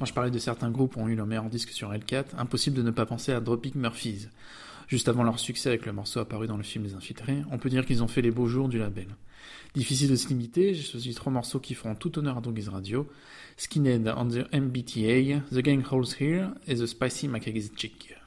Quand je parlais de certains groupes ont eu leur meilleur disque sur L4, impossible de ne pas penser à Dropkick Murphys. Juste avant leur succès avec le morceau apparu dans le film Les Infiltrés, on peut dire qu'ils ont fait les beaux jours du label. Difficile de se limiter, j'ai choisi 3 morceaux qui feront tout honneur à Doggies Radio: Skinhead on the MBTA, The Gang Holes Here et The Spicy Macage's Chick.